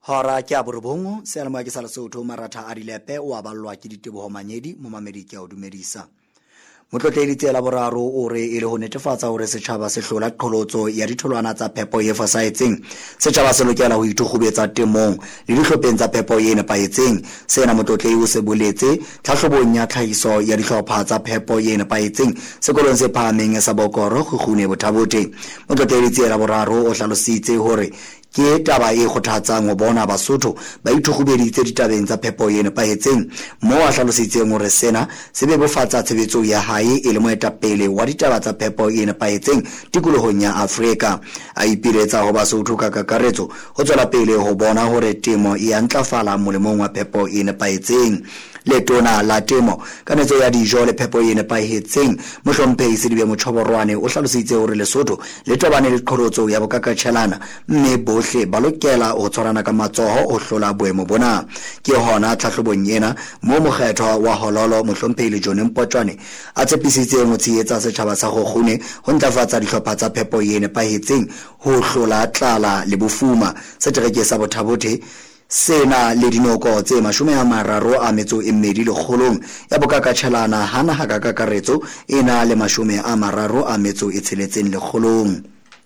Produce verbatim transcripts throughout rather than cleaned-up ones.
Hora ke a borobongo se le mo ke sa Lesotho maratha a dilepe o a ballwa ke diteboho manyedi mo mamedi ke a o dumedisa. Motlotleeditse la boraro o re e le ho netefatsa hore setjhaba se hlola qholotso ya ditholwana tsa phepo e fosahetseng. Setjhaba se lokela ho ithokgobetsa temong le dihlopheng tsa phepo e nepahetseng. Sena motlotlei o se boletse tlhahlobong ya tlhahiso ya dihlopha tsa phepo e nepahetseng sekolong se phahameng sa Bokoro Kgukgune Bothabote. Motlotleeditse la boraro o hlalositse hore ke taba e kgothatsang ho bona Basotho ba ithokgobeditse ditabeng tsa phepo e nepahetseng mo a hlalositseng hore sena se bebofatsa tshebetso ya hae e le moetapele wa ditaba tsa phepo e nepahetseng tikolohong ya Afrika. A ipiletsa ho Basotho ka kakaretso ho tswela pele ho bona hore temo e a ntlafala molemong wa phepo e nepahetseng. Letona la temo kanetso ya dijo le phepo e nepahetseng Mohlomphehi Sedibe Motshoborwane o hlalositse hore Lesotho le tobane le qholotso ya bokakatjhelana mme bohle ba lokela ho tshwarana ka matsoho ho hlola boemo bona. Ke hona tlhahlobong ena mo mokgethwa wa Hololo Mohlomphehi John Mpotjwane a tshepisitseng ho tshehetsa setjhaba sa Kgukgune ho ntlafatsa dihlopha tsa phepo e nepahetseng ho hlola tlala le bofuma. Setereke sa Bothabote sena le dinoko tse mashome a mararo a metso e mmedi le kgolong ya bokakatjhelana hana ha ka kakaretso ena le mashome a mararo a metso e tsheletseng le kgolong.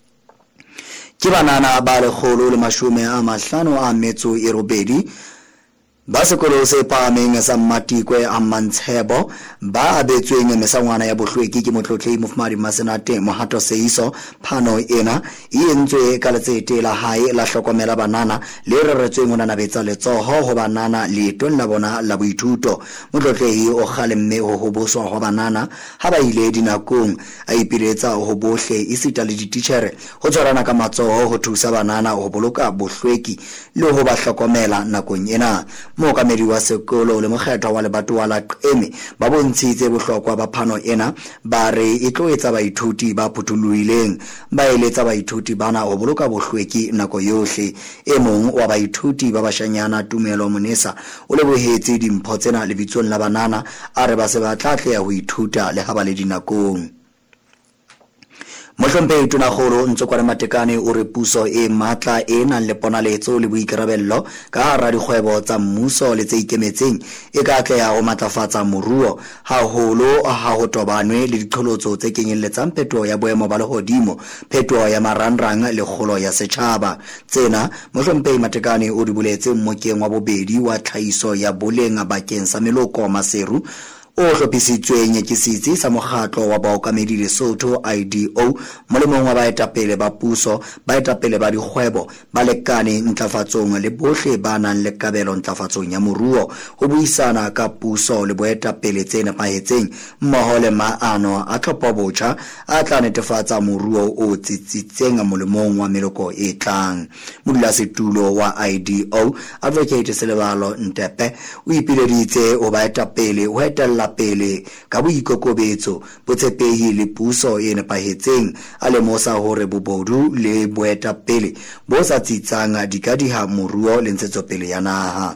Ke banana ba lekgolo le mashome a mahlano a metso e robedi ba sekolo se phahameng sa Matikwe a Mantshebo ba abetsweng mesangwana ya bohlweki ke motlotlei Mofumahadi Masenate Mohato Seiso. Phano ena e entswe ka letsete la hae la hlokomela banana le reretsweng ho nanabetsa letsoho ho banana leetong la bona la boithuto. Motlotlei o kgalemme ho hoboswa ho banana ha ba ile dinakong a ipiletsa ho bohle isita le dititjhere ho tshwarana ka matsoho ho thusa banana ho boloka bohlweki le ho ba hlokomela nakong ena. Mookamedi wa sekolo le mokgethwa wa lebatowa la Qeme ba bontshitse bohlokwa ba phano ena ba re e tlo etsa baithuti ba phuthulohileng ba eletsa baithuti bana ho boloka bohlweki nako yohle. E mong wa baithuti ba bashanyana Tumelo Monesa o lebohetse dimpho tsena lebitsong la banana a re ba se ba tlatleha ho ithuta le ha ba le dinakong. Mohlomphehi Tonakgolo Ntsokware Matekane o re puso e matla e nang le ponaletso le boikarabello ka hara dikgwebo tsa mmuso le tse ikemetseng e ka atleha ho matlafatsa moruo haholo ha ho tobanwe le diqholotso tse kenyelletsang phetoho ya boemo ba lehodimo, phetoho ya marangrang le kgolo ya setjhaba. Tsena Mohlomphehi Matekane o di boletse mmokeng wa bobedi wa tlhahiso ya boleng bakeng sa meloko maseru o hlophisitsweng ke setsi sa mokgatlo wa baokamedi Lesotho I D O molemong wa baetapele ba puso, baetapele ba dikgwebo ba lekane ntlafatsong le bohle ba nang le kabelo ntlafatsong ya moruo ho buisana ka puso le boetapele tse nepahetseng mmoho le maano a tlhophobotjha a tla netefatsa moruo o tsitsitseng molemong wa meloko e tlang. Modulasetulo wa I D O Advocate Selebalo Ntepe o ipileditse ho baetapele ho etella pele ka boikokobetso botshepehi le puso e nepahetseng a lemosa hore bobodu le boetapele bo sa tsitsang di ka diha moruo le ntshetsopele ya naha.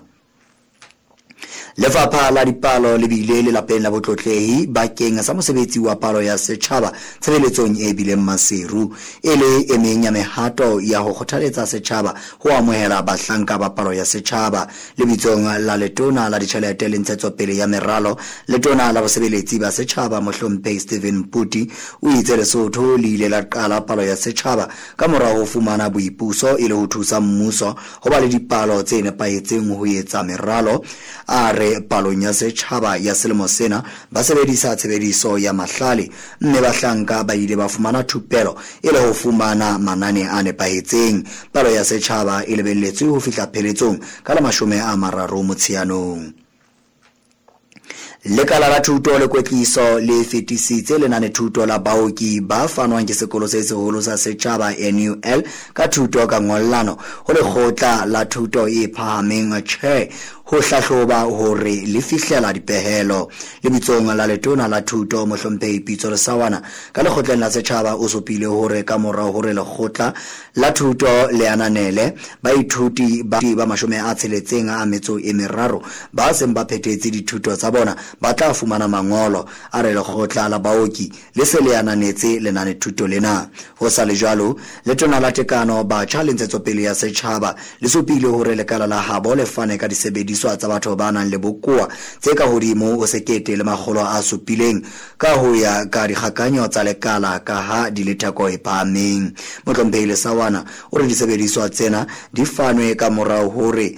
Lefapha la Dipalo le bile le lapeng la botlotlehi bakeng sa mosebetsi wa palo ya setjhaba tshebeletsong e bileng maseru e le e meng ya mehato ya ho kgothaletsa setjhaba ho amohela bahlanka ba palo ya setjhaba. Lebitsong la letona la ditjhelete le ntshetsopele ya meralo letona la bosebeletsi ba setjhaba Mohlomphehi Stephen Puti o itse Lesotho le ile la qala palo ya setjhaba ka mora ho fumana boipuso e le ho thusa mmuso ho ba le dipalo tse nepahetseng ho etsa meralo. A re palong ya setjhaba ya selemo sena ba sebedisa tshebediso ya mahlale mme bahlanka ba ile ba fumana thupelo e le ho fumana manane a nepahetseng. Palo ya setjhaba e lebelletswe ho fihla pheletsong ka la mashome a mararo Motsheanong. Lekala la thuto le kwetliso le fetisitse lenane thuto la baoki ba fanwang ke sekolo se seholo sa setjhaba N U L ka thuto ka ngollano ho lekgotla la thuto e phahameng chair ho hlahloba hore le fihlela dipehelo. Lebitsong la letona la thuto Mohlomphehi Pitso Lesawana ka lekgotleng la setjhaba o sopile hore ka morao hore lekgotla la thuto le ananele baithuti ba ba mashome a tsheletseng a metso e meraro ba seng ba phethetse dithuto tsa bona ba tla fumana mangolo a re lekgotla la baoki le se le ananetse lenane thuto lena. Ho sa le jwalo letona la tekano batjha le ntshetsopele ya setjhaba le sopile hore lekala la habo le fane ka disebediswa tsa batho ba nang le bokoa tse ka hodimo o sekete le makgolo a supileng ka ho ya ka dikgakanyo tsa lekala ka ha di le theko e phahameng. Mohlomphehi Lesawana o re disebediswa tsena di fanwe ka morao hore